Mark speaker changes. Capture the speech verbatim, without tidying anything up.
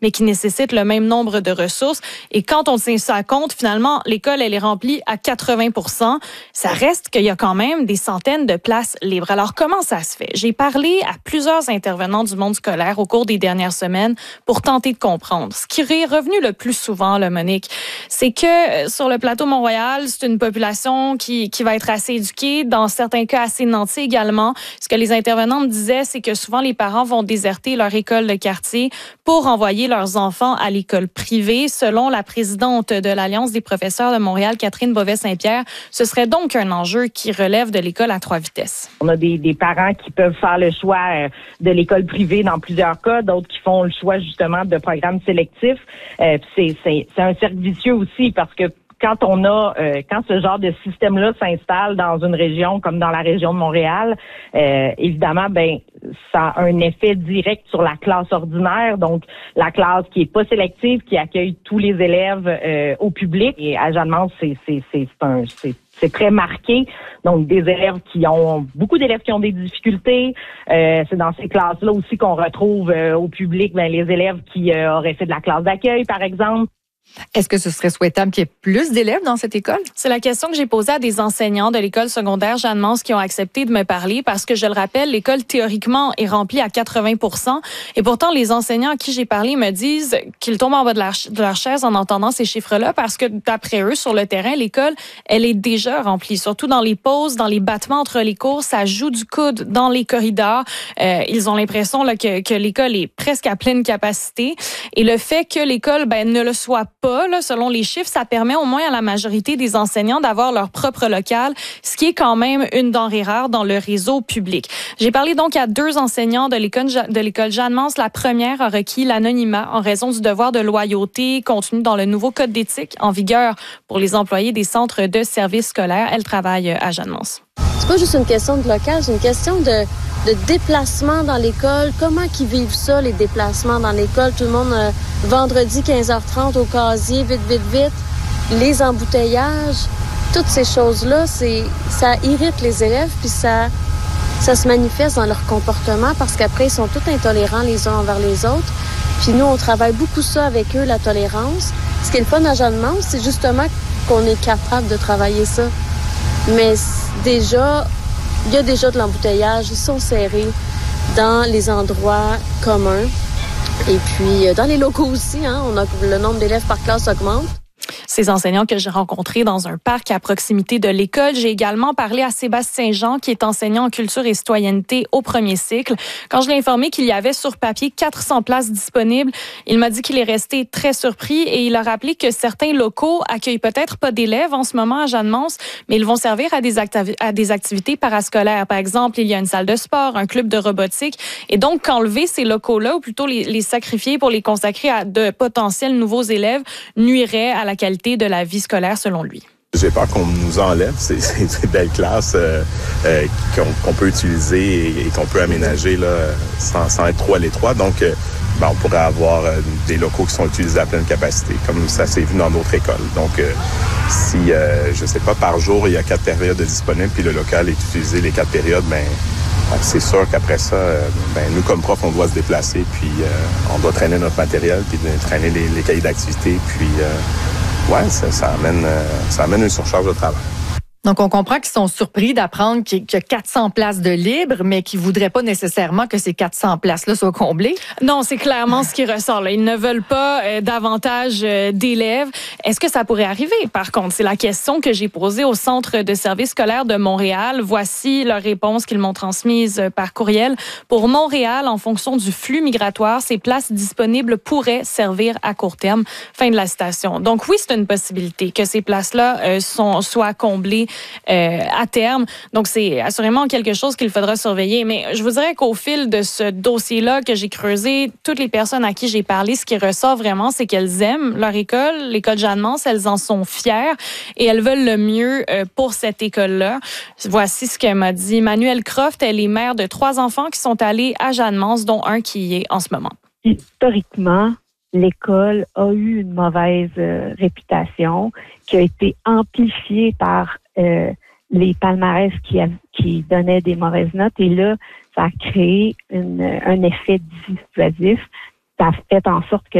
Speaker 1: mais qui nécessitent le même nombre de ressources. Et quand on tient ça à compte, finalement, l'école, elle est remplie à quatre-vingts pour cent. Ça reste qu'il y a quand même des centaines de places libres. Alors, comment ça se fait? J'ai parlé à plusieurs intervenants du monde scolaire au cours des dernières semaines pour tenter de comprendre. Ce qui est revenu le plus souvent, là, Monique, c'est que sur le plateau Mont-Royal, c'est une population qui, qui va être assez éduquée, dans certains cas assez nantie également. Ce que les intervenants me disaient, c'est que souvent les parents vont déserter leur école de quartier pour envoyer leurs enfants à l'école privée. Selon la présidente de l'Alliance des professeurs de Montréal, Catherine Beauvais-Saint-Pierre, ce serait donc un enjeu qui relève de l'école à trois vitesses.
Speaker 2: On a des, des parents qui peuvent faire le choix de l'école privée dans plusieurs cas, d'autres qui font le choix justement de programmes sélectifs. Euh, c'est, c'est, c'est un cercle vicieux aussi parce que quand on a, euh, quand ce genre de système-là s'installe dans une région comme dans la région de Montréal, euh, évidemment, ben ça a un effet direct sur la classe ordinaire, donc la classe qui est pas sélective, qui accueille tous les élèves euh, au public. Et à Jeanne-Mance, c'est c'est c'est c'est un c'est c'est très marqué. Donc, des élèves qui ont, beaucoup d'élèves qui ont des difficultés. Euh, c'est dans ces classes-là aussi qu'on retrouve euh, au public ben, les élèves qui euh, auraient fait de la classe d'accueil, par exemple.
Speaker 3: Est-ce que ce serait souhaitable qu'il y ait plus d'élèves dans cette école?
Speaker 1: C'est la question que j'ai posée à des enseignants de l'école secondaire Jeanne-Mance qui ont accepté de me parler parce que, je le rappelle, l'école théoriquement est remplie à quatre-vingts pour cent. Et pourtant, les enseignants à qui j'ai parlé me disent qu'ils tombent en bas de leur, de leur chaise en entendant ces chiffres-là parce que, d'après eux, sur le terrain, l'école, elle est déjà remplie. Surtout dans les pauses, dans les battements entre les cours, ça joue du coude dans les corridors. Euh, ils ont l'impression là, que, que l'école est presque à pleine capacité. Et le fait que l'école ben, ne le soit pas, là, selon les chiffres, ça permet au moins à la majorité des enseignants d'avoir leur propre local, ce qui est quand même une denrée rare dans le réseau public. J'ai parlé donc à deux enseignants de l'école de l'école Jeanne-Mance. La première a requis l'anonymat en raison du devoir de loyauté contenu dans le nouveau code d'éthique en vigueur pour les employés des centres de services scolaires. Elle travaille à Jeanne-Mance.
Speaker 4: C'est pas juste une question de local, c'est une question de, de déplacement dans l'école. Comment qu'ils vivent ça, les déplacements dans l'école? Tout le monde, euh, vendredi quinze heures trente au casier, vite, vite, vite. Les embouteillages, toutes ces choses-là, c'est, ça irrite les élèves, puis ça, ça se manifeste dans leur comportement parce qu'après, ils sont tous intolérants les uns envers les autres. Puis nous, on travaille beaucoup ça avec eux, la tolérance. Ce qui est le fun à Jeanne-Mance, c'est justement qu'on est capable de travailler ça. Mais déjà, il y a déjà de l'embouteillage, ils sont serrés dans les endroits communs. Et puis, dans les locaux aussi, hein, on a, le nombre d'élèves par classe augmente.
Speaker 1: Ces enseignants que j'ai rencontrés dans un parc à proximité de l'école. J'ai également parlé à Sébastien Jean, qui est enseignant en culture et citoyenneté au premier cycle. Quand je l'ai informé qu'il y avait sur papier quatre cents places disponibles, il m'a dit qu'il est resté très surpris et il a rappelé que certains locaux accueillent peut-être pas d'élèves en ce moment à Jeanne-Mance, mais ils vont servir à des, acti- à des activités parascolaires. Par exemple, il y a une salle de sport, un club de robotique. Et donc, qu'enlever ces locaux-là, ou plutôt les, les sacrifier pour les consacrer à de potentiels nouveaux élèves, nuirait à la qualité de la vie scolaire, selon lui.
Speaker 5: J'ai peur qu'on nous enlève ces, ces, ces belles classes euh, euh, qu'on, qu'on peut utiliser et, et qu'on peut aménager là, sans, sans être trop à l'étroit. Donc, euh, ben, on pourrait avoir euh, des locaux qui sont utilisés à pleine capacité, comme ça s'est vu dans d'autres écoles. Donc, euh, si, euh, je sais pas, par jour, il y a quatre périodes disponibles, puis le local est utilisé les quatre périodes, ben, c'est sûr qu'après ça, ben, nous, comme profs, on doit se déplacer, puis euh, on doit traîner notre matériel, puis traîner les, les cahiers d'activité, puis... Euh, Ouais, ça, ça, amène, ça amène une surcharge de travail.
Speaker 3: Donc, on comprend qu'ils sont surpris d'apprendre qu'il y a quatre cents places de libres, mais qu'ils ne voudraient pas nécessairement que ces quatre cents places-là soient comblées.
Speaker 1: Non, c'est clairement ce qui ressort là. Ils ne veulent pas euh, davantage euh, d'élèves. Est-ce que ça pourrait arriver, par contre? C'est la question que j'ai posée au Centre de services scolaires de Montréal. Voici leur réponse qu'ils m'ont transmise euh, par courriel. Pour Montréal, en fonction du flux migratoire, ces places disponibles pourraient servir à court terme. Fin de la citation. Donc oui, c'est une possibilité que ces places-là euh, sont, soient comblées Euh, à terme. Donc, c'est assurément quelque chose qu'il faudra surveiller. Mais je vous dirais qu'au fil de ce dossier-là que j'ai creusé, toutes les personnes à qui j'ai parlé, ce qui ressort vraiment, c'est qu'elles aiment leur école, l'école Jeanne-Mance, elles en sont fières et elles veulent le mieux euh, pour cette école-là. Voici ce qu'elle m'a dit. Manuelle Croft, elle est mère de trois enfants qui sont allés à Jeanne-Mance, dont un qui y est en ce moment.
Speaker 6: Historiquement, l'école a eu une mauvaise euh, réputation qui a été amplifiée par euh, les palmarès qui, a, qui donnaient des mauvaises notes. Et là, ça a créé une, un effet dissuasif. Ça a fait en sorte que